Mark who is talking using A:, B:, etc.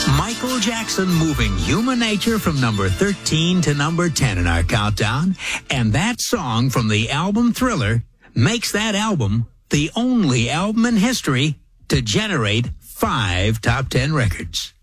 A: Michael Jackson moving Human Nature from number 13 to number 10 in our countdown. And that song from the album Thriller makes that album the only album in history to generate 5 top 10 records.